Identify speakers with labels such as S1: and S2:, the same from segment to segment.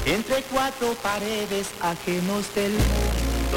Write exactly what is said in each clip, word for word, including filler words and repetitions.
S1: Entre cuatro paredes ajenos del mundo,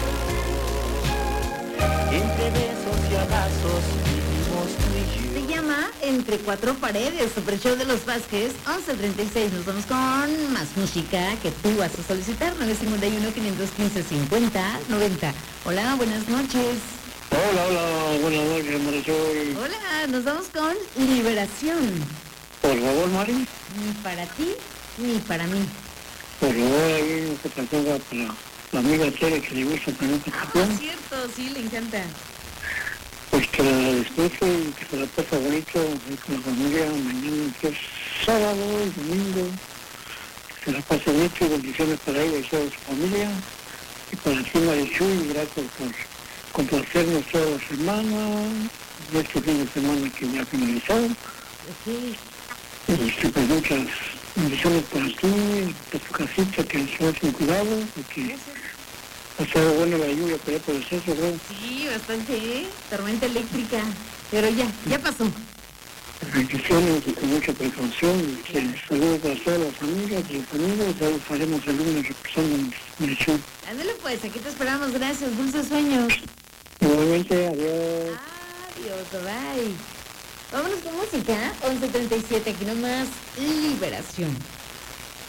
S1: entre besos y abrazos vivimos tú y yo.
S2: Se llama Entre Cuatro Paredes, Super Show de los Vázquez, once treinta y seis. Nos vamos con más música que tú vas a solicitar, nueve cinco uno, quinientos quince, cincuenta, noventa. Hola, buenas noches.
S3: Hola, hola, buenas noches, Marisol.
S2: Hola, nos vamos con Liberación.
S3: Por favor, Mari.
S2: Ni para ti, ni para mí.
S3: Por favor, ahí esta canción va para la amiga Tere que le gusta también esta
S2: Ah,
S3: canción.
S2: cierto, sí, le encanta.
S3: Pues que la disfrute y que se la pase bonito ahí con la familia mañana, que es sábado y domingo. Que se la pase bonito y bendiciones para ella y toda su familia. Y para ti, Marichuy, y gracias por complacernos toda la semana, y este fin de semana que ya ha finalizado.
S2: Sí.
S3: Y que pues muchas bendiciones para ti, para tu casita, que estés sin cuidado, porque ha estado buena la lluvia por allá por el centro, ¿no?
S2: Sí, bastante, ¿eh? Tormenta eléctrica. Pero ya, ya pasó.
S3: Bendiciones y con mucha precaución. Y que saludos para todas las familias y los amigos. Ya los haremos el lunes reposando en el show.
S2: Ándale pues, aquí te esperamos. Gracias, dulces sueños.
S3: Igualmente, adiós.
S2: Adiós, bye. Vámonos con música. once treinta y siete, aquí nomás. Liberación.